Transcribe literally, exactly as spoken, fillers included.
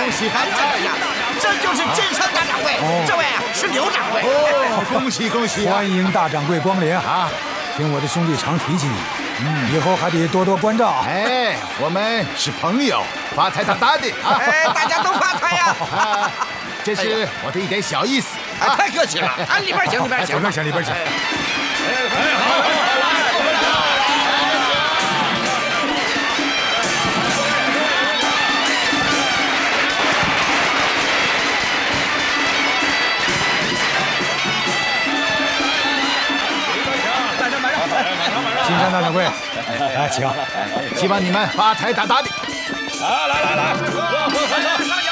恭喜发财呀！这就是金山大掌柜，哦、这位啊是刘掌柜。 哦，恭喜恭喜、啊！ 欢迎大掌柜光临啊！听我的兄弟常提起你，嗯，以后还得多多关照。 哎，我们是朋友，发财大大的啊！ 哎，大家都发财呀！ 啊，这是我的一点小意思。 哎，太客气了啊！里边请，里边请， 里边请，里边请。 哎，好，好，好，来。 金山大掌柜，来请， 希望你们发财大大的。 啊，来来来，